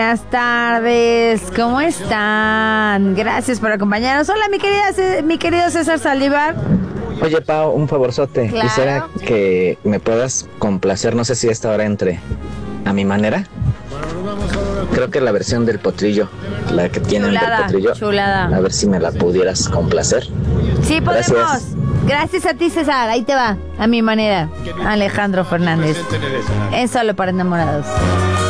Buenas tardes, ¿cómo están? Gracias por acompañarnos. Hola, mi querido César Saldívar. Oye, Pau, un favorzote. Claro. Quisiera que me puedas complacer, no sé si esta hora entre a mi manera. Creo que la versión del potrillo, la que tienen del potrillo. Chulada. A ver si me la pudieras complacer. Sí, podemos. Gracias. Gracias a ti, César. Ahí te va, a mi manera. Alejandro Fernández. Es solo para enamorados.